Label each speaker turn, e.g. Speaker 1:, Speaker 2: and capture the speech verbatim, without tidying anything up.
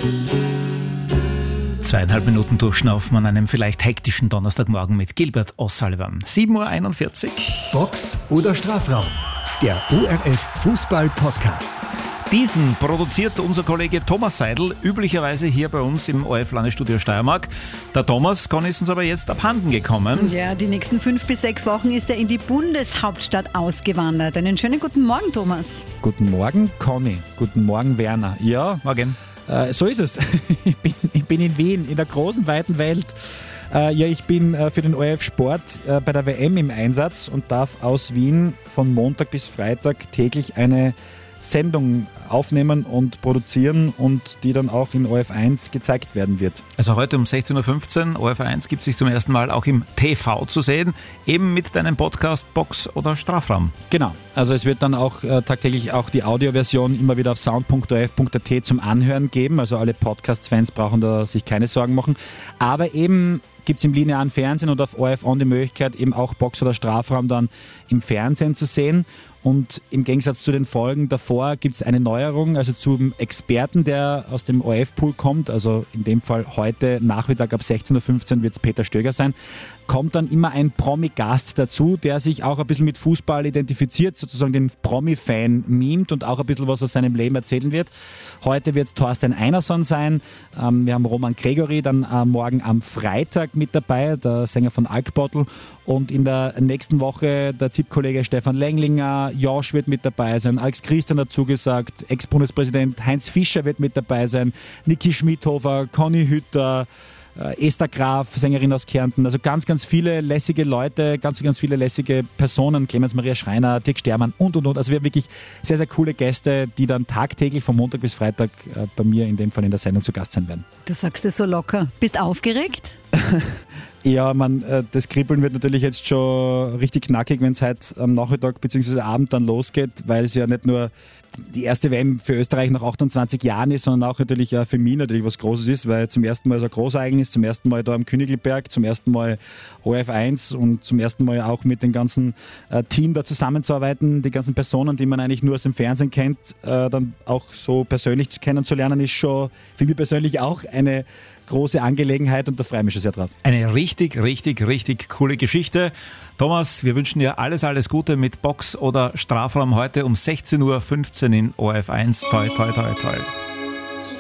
Speaker 1: Zweieinhalb Minuten durchschnaufen an einem vielleicht hektischen Donnerstagmorgen mit Gilbert O'Sullivan. sieben Uhr einundvierzig.
Speaker 2: Box oder Strafraum? Der O R F Fußball-Podcast.
Speaker 1: Diesen produziert unser Kollege Thomas Seidel, üblicherweise hier bei uns im O R F-Landesstudio Steiermark. Der Thomas, Conny, ist uns aber jetzt abhanden gekommen.
Speaker 3: Ja, die nächsten fünf bis sechs Wochen ist er in die Bundeshauptstadt ausgewandert. Einen schönen guten Morgen, Thomas.
Speaker 4: Guten Morgen, Conny. Guten Morgen, Werner. Ja,
Speaker 1: Morgen.
Speaker 4: Äh, so ist es. Ich bin, ich bin in Wien, in der großen, weiten Welt. Äh, ja, ich bin äh, für den O R F Sport äh, bei der W M im Einsatz und darf aus Wien von Montag bis Freitag täglich eine Sendung aufnehmen und produzieren und die dann auch in O R F eins gezeigt werden wird.
Speaker 1: Also heute um sechzehn Uhr fünfzehn, O R F eins gibt es sich zum ersten Mal auch im T V zu sehen, eben mit deinem Podcast Box oder Strafraum.
Speaker 4: Genau, also es wird dann auch äh, tagtäglich auch die Audioversion immer wieder auf sound punkt o r f punkt a t zum Anhören geben, also alle Podcast-Fans brauchen da sich keine Sorgen machen, aber eben gibt es im linearen Fernsehen und auf O R F On die Möglichkeit, eben auch Box oder Strafraum dann im Fernsehen zu sehen. Und im Gegensatz zu den Folgen davor gibt es eine Neuerung, also zum Experten, der aus dem O R F-Pool kommt, also in dem Fall heute Nachmittag ab sechzehn Uhr fünfzehn wird es Peter Stöger sein, kommt dann immer ein Promi-Gast dazu, der sich auch ein bisschen mit Fußball identifiziert, sozusagen den Promi-Fan mimt und auch ein bisschen was aus seinem Leben erzählen wird. Heute wird es Thorsten Einerson sein, ähm, wir haben Roman Gregory dann äh, morgen am Freitag mit dabei, der Sänger von Alkbottle, und in der nächsten Woche der Z I P-Kollege Stefan Lenglinger, Josh wird mit dabei sein, Alex Christian dazu gesagt, Ex-Bundespräsident Heinz Fischer wird mit dabei sein, Niki Schmidhofer, Conny Hütter, Esther Graf, Sängerin aus Kärnten, also ganz, ganz viele lässige Leute, ganz, ganz viele lässige Personen, Clemens Maria Schreiner, Dirk Stermann und, und, und. Also wir haben wirklich sehr, sehr coole Gäste, die dann tagtäglich von Montag bis Freitag äh, bei mir in dem Fall in der Sendung zu Gast sein werden.
Speaker 3: Du sagst es so locker. Bist aufgeregt?
Speaker 4: Ja, man, äh, das Kribbeln wird natürlich jetzt schon richtig knackig, wenn es heute am Nachmittag bzw. Abend dann losgeht, weil es ja nicht nur die erste W M für Österreich nach achtundzwanzig Jahren ist, sondern auch natürlich äh, für mich natürlich was Großes ist, weil zum ersten Mal so ein Großereignis, zum ersten Mal da am Königlberg, zum ersten Mal O R F eins und zum ersten Mal auch mit dem ganzen äh, Team da zusammenzuarbeiten, die ganzen Personen, die man eigentlich nur aus dem Fernsehen kennt, äh, dann auch so persönlich kennenzulernen, ist schon für mich persönlich auch eine große Angelegenheit und da freue ich mich schon sehr drauf.
Speaker 1: Eine richtig, richtig, richtig coole Geschichte. Thomas, wir wünschen dir alles, alles Gute mit Box oder Strafraum heute um sechzehn Uhr fünfzehn in O R F eins. Toi, toi, toi, toi.